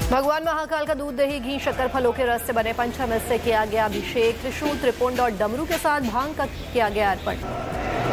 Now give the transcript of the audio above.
भगवान महाकाल का दूध, दही, घी, शक्कर, फलों के रस से बने पंचामृत से किया गया अभिषेक। त्रिशूल, त्रिपुंड और डमरू के साथ भांग का किया गया अर्पण।